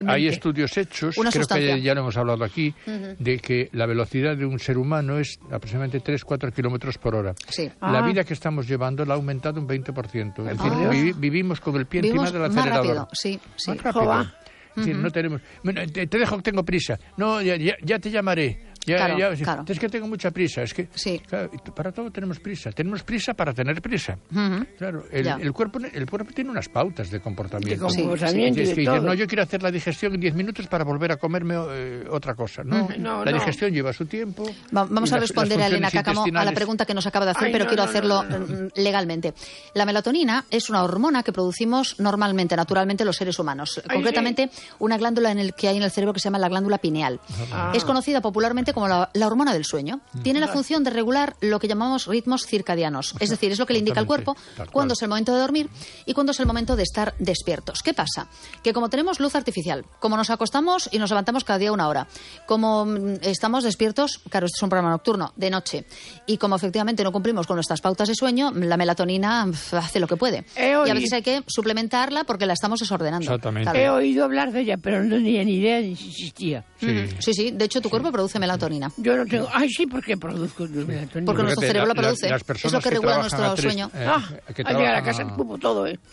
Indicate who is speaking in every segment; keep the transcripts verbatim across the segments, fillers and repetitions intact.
Speaker 1: hay estudios hechos,
Speaker 2: Una
Speaker 1: creo
Speaker 2: sustancia.
Speaker 1: que ya lo hemos hablado aquí,
Speaker 2: Uh-huh.
Speaker 1: de que la velocidad de un ser humano es aproximadamente tres a cuatro kilómetros por hora.
Speaker 2: Sí.
Speaker 1: La
Speaker 3: Ah.
Speaker 1: vida que estamos llevando la ha aumentado un veinte por ciento. Es decir,
Speaker 2: Ah.
Speaker 1: vivi- vivimos con el pie
Speaker 2: Vivimos
Speaker 1: encima del
Speaker 2: más
Speaker 1: acelerador.
Speaker 2: rápido, sí, sí.
Speaker 1: Más rápido.
Speaker 3: Joba.
Speaker 1: Es decir, no tenemos... Bueno, te, te dejo que tengo prisa. No, ya, ya, ya te llamaré. Ya,
Speaker 2: Claro,
Speaker 1: ya,
Speaker 2: claro.
Speaker 1: Es que tengo mucha prisa. Es que
Speaker 2: Sí.
Speaker 1: claro, para todo tenemos prisa. Tenemos prisa para tener prisa.
Speaker 2: Ujú.
Speaker 1: Claro, el,
Speaker 2: Ya.
Speaker 1: el cuerpo el cuerpo tiene unas pautas de comportamiento.
Speaker 3: De
Speaker 2: Sí,
Speaker 3: comportamiento
Speaker 1: Es
Speaker 3: y
Speaker 1: que
Speaker 3: de
Speaker 1: dices,
Speaker 3: todo.
Speaker 1: no, yo quiero hacer la digestión en diez minutos para volver a comerme eh, otra cosa. No,
Speaker 3: No,
Speaker 1: la
Speaker 3: no.
Speaker 1: digestión lleva su tiempo.
Speaker 2: Va- Vamos
Speaker 1: y
Speaker 2: a
Speaker 1: las-
Speaker 2: responder
Speaker 1: las
Speaker 2: a Elena
Speaker 1: funciones
Speaker 2: Cácamo a la
Speaker 1: intestinales-
Speaker 2: pregunta que nos acaba de hacer,
Speaker 3: Ay,
Speaker 2: pero
Speaker 3: no,
Speaker 2: quiero
Speaker 3: no,
Speaker 2: hacerlo
Speaker 3: no, no,
Speaker 2: mm, legalmente. La melatonina es una hormona que producimos normalmente, naturalmente, los seres humanos.
Speaker 3: Ay,
Speaker 2: Concretamente, una glándula en el que hay en el cerebro que se llama la glándula pineal.
Speaker 3: Ah.
Speaker 2: Es conocida popularmente como la, la hormona del sueño. Tiene la función de regular lo que llamamos ritmos circadianos. Es decir, es lo que le indica al cuerpo
Speaker 1: Exactamente, tal cual.
Speaker 2: cuándo es el momento de dormir y cuándo es el momento de estar despiertos. ¿Qué pasa? Que como tenemos luz artificial, como nos acostamos y nos levantamos cada día una hora, como mm, estamos despiertos, claro, esto es un programa nocturno, de noche, y como efectivamente no cumplimos con nuestras pautas de sueño, la melatonina pf, hace lo que puede.
Speaker 3: He
Speaker 2: Y a
Speaker 3: oído-
Speaker 2: veces hay que suplementarla porque la estamos desordenando.
Speaker 1: Exactamente.
Speaker 2: Claro.
Speaker 3: He oído hablar de ella, pero no tenía ni idea ni si existía.
Speaker 1: Sí.
Speaker 2: Ujú. Sí, sí, de hecho tu cuerpo produce melatonina.
Speaker 3: Yo no tengo... Ay, sí, porque produzco melatonina.
Speaker 2: Porque nuestro
Speaker 1: Fíjate,
Speaker 2: cerebro
Speaker 1: la-
Speaker 2: la produce.
Speaker 1: las
Speaker 2: Es
Speaker 1: personas
Speaker 2: lo que regula
Speaker 1: trabajan
Speaker 2: nuestro
Speaker 1: a tres-
Speaker 2: sueño.
Speaker 1: eh,
Speaker 3: Ah,
Speaker 1: que
Speaker 3: al llegar a
Speaker 1: trabajan
Speaker 3: casa
Speaker 1: a-
Speaker 3: escupo todo, ¿eh?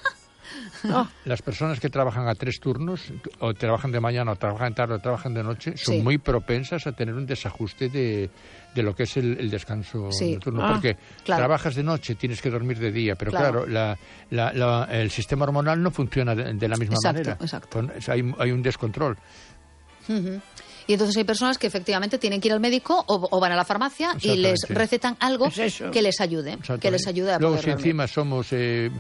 Speaker 3: No.
Speaker 1: Las personas que trabajan a tres turnos, o trabajan de mañana, o trabajan tarde, o trabajan de noche, son
Speaker 2: Sí.
Speaker 1: muy propensas a tener un desajuste de, de lo que es el, el descanso
Speaker 2: Sí.
Speaker 1: nocturno.
Speaker 3: Ah,
Speaker 1: porque
Speaker 2: claro.
Speaker 1: trabajas de noche, tienes que dormir de día, pero
Speaker 2: Claro.
Speaker 1: claro, la, la- la- el sistema hormonal no funciona de, de la misma
Speaker 2: Exacto,
Speaker 1: manera.
Speaker 2: exacto.
Speaker 1: Con- es- hay, hay un descontrol.
Speaker 2: Ujú. Y entonces hay personas que efectivamente tienen que ir al médico o, o van a la farmacia y les
Speaker 1: Exactamente.
Speaker 2: recetan algo
Speaker 3: Es eso.
Speaker 2: que les ayude, que
Speaker 1: Exactamente.
Speaker 2: les ayude a
Speaker 1: Luego,
Speaker 2: poder
Speaker 1: si
Speaker 2: dormir.
Speaker 1: encima somos eh,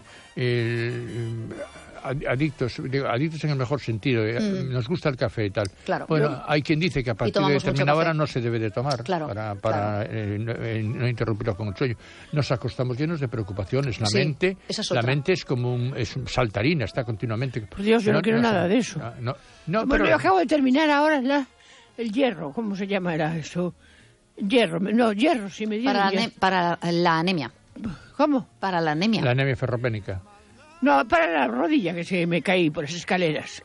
Speaker 1: eh, ad- adictos, digo, adictos en el mejor sentido, eh, nos gusta el café y tal.
Speaker 2: Claro.
Speaker 1: Bueno,
Speaker 2: Yo-
Speaker 1: hay quien dice que a partir de
Speaker 2: tomamos mucho
Speaker 1: determinada
Speaker 2: café.
Speaker 1: hora no se debe de tomar
Speaker 2: Claro,
Speaker 1: para, para eh, no, eh, no interrumpirlo con el sueño. Nos acostamos llenos de preocupaciones. La
Speaker 2: Sí,
Speaker 1: mente,
Speaker 2: esa es
Speaker 1: la
Speaker 2: otra.
Speaker 1: mente es como un, es un saltarina, está continuamente.
Speaker 3: Por Dios, yo no quiero nada de eso.
Speaker 1: No, no, no,
Speaker 3: Bueno,
Speaker 1: pero-
Speaker 3: yo acabo de terminar ahora la, el hierro. ¿Cómo se llamará eso? Hierro. No, hierro, si me dieron
Speaker 2: Para, la
Speaker 3: hierro.
Speaker 2: ane- para la anemia.
Speaker 3: ¿Cómo?
Speaker 2: Para la anemia.
Speaker 1: la anemia ferropénica.
Speaker 3: No, para la rodilla, que se me caí por las escaleras.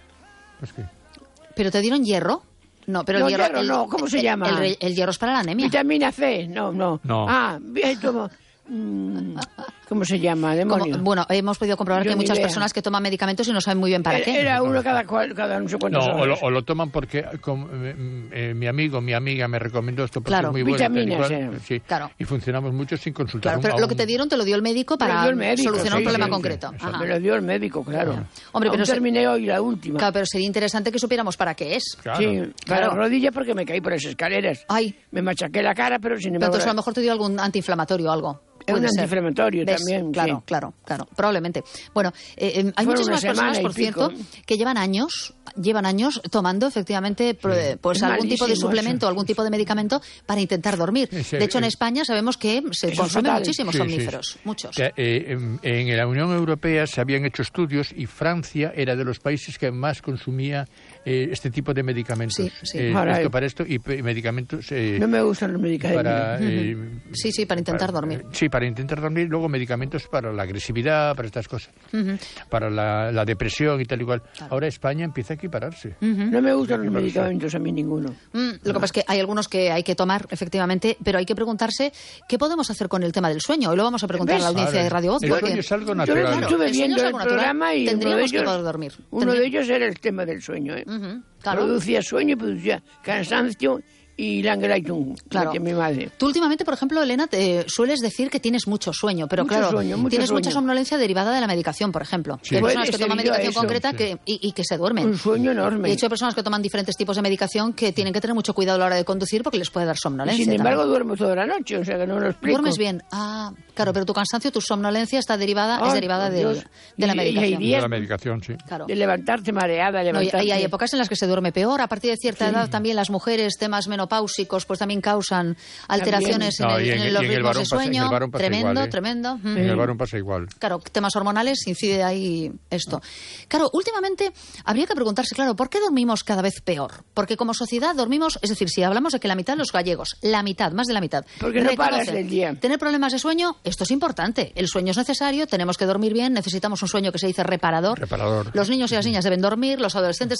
Speaker 1: Pues que
Speaker 2: ¿Pero te dieron hierro? No, pero
Speaker 3: No,
Speaker 2: el hierro,
Speaker 3: hierro
Speaker 2: el-
Speaker 3: no, ¿cómo se
Speaker 2: el-
Speaker 3: llama?
Speaker 2: El, el hierro es para la anemia.
Speaker 3: Vitamina C, no, no.
Speaker 1: No.
Speaker 3: Ah, bien, tomo. mm, ¿Cómo se llama?
Speaker 2: Como-
Speaker 3: Demonio.
Speaker 2: bueno, hemos podido comprobar
Speaker 3: Yo
Speaker 2: que hay
Speaker 3: ni
Speaker 2: muchas
Speaker 3: idea.
Speaker 2: personas que toman medicamentos y no saben muy bien para
Speaker 3: Era-
Speaker 2: qué.
Speaker 3: Era uno cada, cual, cada no sé
Speaker 1: No,
Speaker 3: cuántas
Speaker 1: o lo,
Speaker 3: horas.
Speaker 1: o lo toman porque como, eh, eh, mi amigo, mi amiga me recomendó esto porque
Speaker 2: Claro,
Speaker 1: es muy bueno. y tal y
Speaker 3: vitaminas,
Speaker 1: cual.
Speaker 3: eh.
Speaker 1: Sí,
Speaker 2: Claro.
Speaker 1: y funcionamos mucho sin consultar.
Speaker 2: Claro,
Speaker 1: un-
Speaker 2: pero
Speaker 1: a
Speaker 2: lo que
Speaker 1: un-
Speaker 2: te dieron te lo dio el médico
Speaker 3: Me lo
Speaker 2: para
Speaker 3: dio el médico,
Speaker 2: solucionar
Speaker 3: sí,
Speaker 2: un problema
Speaker 3: sí,
Speaker 2: concreto.
Speaker 1: sí.
Speaker 2: Ajá.
Speaker 3: Me lo dio el médico, claro.
Speaker 2: Hombre,
Speaker 3: Aún
Speaker 2: pero se-
Speaker 3: terminé hoy la última.
Speaker 2: Claro, pero sería interesante que supiéramos para qué es.
Speaker 1: Claro.
Speaker 3: Sí, para
Speaker 2: Claro.
Speaker 3: la rodilla porque me caí por las escaleras.
Speaker 2: Ay,
Speaker 3: Me machaqué la cara, pero sin
Speaker 2: pero
Speaker 3: embargo...
Speaker 2: entonces a lo mejor te dio algún antiinflamatorio o algo.
Speaker 3: Es un
Speaker 2: Puede ser.
Speaker 3: antiinflamatorio
Speaker 2: ¿Ves?
Speaker 3: también,
Speaker 2: Claro,
Speaker 3: sí.
Speaker 2: claro, claro, probablemente. Bueno, eh, eh, hay
Speaker 3: Fue
Speaker 2: muchísimas
Speaker 3: una semana
Speaker 2: personas,
Speaker 3: y
Speaker 2: por
Speaker 3: pico.
Speaker 2: cierto, que llevan años, llevan años tomando efectivamente pro- pues
Speaker 3: Es
Speaker 2: algún tipo de
Speaker 3: malísimo
Speaker 2: suplemento,
Speaker 3: eso.
Speaker 2: algún tipo de medicamento para intentar dormir.
Speaker 1: Sí, sí,
Speaker 2: De hecho, en
Speaker 1: eh,
Speaker 2: España sabemos que se
Speaker 3: eso es
Speaker 2: consumen
Speaker 3: fatal.
Speaker 2: muchísimos
Speaker 1: Sí, sí.
Speaker 2: somníferos, muchos.
Speaker 1: Que, eh, en, en la Unión Europea se habían hecho estudios y Francia era de los países que más consumía eh, este tipo de medicamentos.
Speaker 2: Sí, sí.
Speaker 1: Eh,
Speaker 3: Ahora,
Speaker 1: esto
Speaker 3: eh,
Speaker 1: para esto y pe- medicamentos eh,
Speaker 3: No me gustan los medicamentos.
Speaker 1: para eh,
Speaker 2: Sí, sí, para intentar dormir.
Speaker 1: eh, sí, para intentar dormir. Luego medicamentos para la agresividad, para estas cosas,
Speaker 2: Ujú.
Speaker 1: para la, la depresión y tal y cual. Ahora España empieza a equipararse.
Speaker 3: No me gustan los medicamentos a mí ninguno.
Speaker 2: Mm, lo que pasa es que hay algunos que hay que tomar, efectivamente, pero hay que preguntarse qué podemos hacer con el tema del sueño. Hoy lo vamos a preguntar a la
Speaker 3: ¿Ves?
Speaker 2: audiencia de Radio Voz.
Speaker 1: El
Speaker 2: porque-
Speaker 1: sueño es algo
Speaker 3: Yo
Speaker 1: natural.
Speaker 3: lo estuve
Speaker 2: el sueño
Speaker 3: viendo
Speaker 2: es
Speaker 3: el
Speaker 2: algo natural.
Speaker 3: programa y uno de
Speaker 2: Tendríamos que
Speaker 3: ellos,
Speaker 2: poder dormir.
Speaker 3: uno
Speaker 2: Tendría-
Speaker 3: de ellos era el tema del sueño. ¿eh?
Speaker 2: Ujú, claro.
Speaker 3: Producía sueño y producía cansancio y Langraitum,
Speaker 2: Claro.
Speaker 3: que mi madre.
Speaker 2: Tú últimamente, por ejemplo, Elena, te sueles decir que tienes mucho sueño, pero
Speaker 3: Mucho
Speaker 2: claro,
Speaker 3: sueño, mucho
Speaker 2: tienes
Speaker 3: sueño.
Speaker 2: mucha somnolencia derivada de la medicación, por ejemplo.
Speaker 1: Sí.
Speaker 2: Hay personas
Speaker 3: Puede
Speaker 2: que
Speaker 3: ser
Speaker 2: toman
Speaker 3: yo
Speaker 2: medicación
Speaker 3: eso,
Speaker 2: concreta
Speaker 1: sí.
Speaker 2: que, y, y que se duermen.
Speaker 3: Un sueño enorme.
Speaker 2: De hecho, hay personas que toman diferentes tipos de medicación que tienen que tener mucho cuidado a la hora de conducir porque les puede dar
Speaker 3: Y
Speaker 2: somnolencia.
Speaker 3: sin embargo
Speaker 2: también.
Speaker 3: duermo toda la noche, o sea que no lo explico.
Speaker 2: Duermes bien. Ah, claro, pero tu cansancio, tu somnolencia está derivada, es
Speaker 3: Ay,
Speaker 2: derivada
Speaker 3: por
Speaker 2: de,
Speaker 3: Dios.
Speaker 2: de la
Speaker 3: Y- y hay
Speaker 2: medicación.
Speaker 3: días-
Speaker 1: De la medicación, sí.
Speaker 2: Claro.
Speaker 3: De levantarte mareada,
Speaker 2: No, y,
Speaker 3: levantarte...
Speaker 2: y hay épocas en las que se duerme peor. A partir de cierta edad también las mujeres, temas menopáusicos pues también causan alteraciones en,
Speaker 1: no,
Speaker 2: el,
Speaker 1: en,
Speaker 2: en los
Speaker 1: en
Speaker 2: ritmos de
Speaker 1: pasa,
Speaker 2: sueño. Tremendo,
Speaker 1: igual, ¿eh?
Speaker 2: tremendo.
Speaker 1: En el varón pasa igual.
Speaker 2: Claro, temas hormonales, incide ahí esto. Claro, últimamente habría que preguntarse, claro, ¿por qué dormimos cada vez peor? Porque como sociedad dormimos, es decir, si hablamos de que la mitad de los gallegos, la mitad, más de la mitad,
Speaker 3: porque no paras el día.
Speaker 2: Tener problemas de sueño, esto es importante. El sueño es necesario, tenemos que dormir bien, necesitamos un sueño que se dice reparador.
Speaker 1: Reparador.
Speaker 2: Los niños y las niñas deben dormir, los adolescentes